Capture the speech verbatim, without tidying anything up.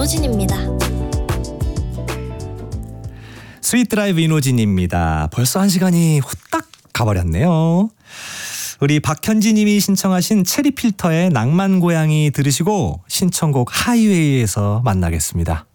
이노진입니다. 스윗드라이브 이노진입니다. 벌써 한 시간이 후딱 가버렸네요. 우리 박현지님이 신청하신 체리필터의 낭만고양이 들으시고 신청곡 하이웨이에서 만나겠습니다.